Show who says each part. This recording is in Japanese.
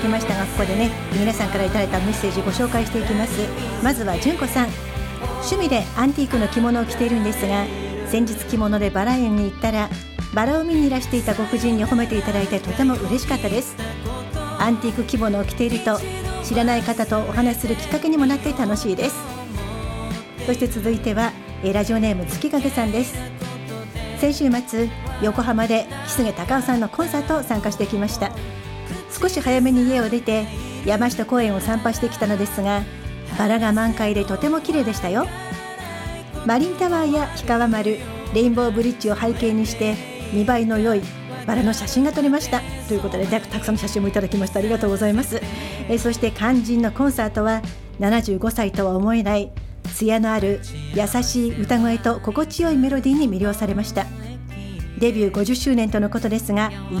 Speaker 1: きましたが、ここでね皆さんからいただいたメッセージご紹介していきます。まずは純子さん、趣味でアンティークの着物を着ているんですが、先日着物でバラ園に行ったらバラを見にいらしていたご婦人に褒めていただいてとても嬉しかったです。アンティーク着物を着ていると知らない方とお話しするきっかけにもなって楽しいです。そして続いてはラジオネーム月影さんです。先週末横浜で木菅隆夫さんのコンサートを参加してきました。少し早めに家を出て山下公園を散歩してきたのですが、バラが満開でとても綺麗でしたよ。マリンタワーや氷川丸、レインボーブリッジを背景にして見栄えの良いバラの写真が撮れましたということで、たくさんの写真もいただきました。ありがとうございます。そして肝心のコンサートは75歳とは思えない艶のある優しい歌声と心地よいメロディーに魅了されました。デビュー50周年とのことですが、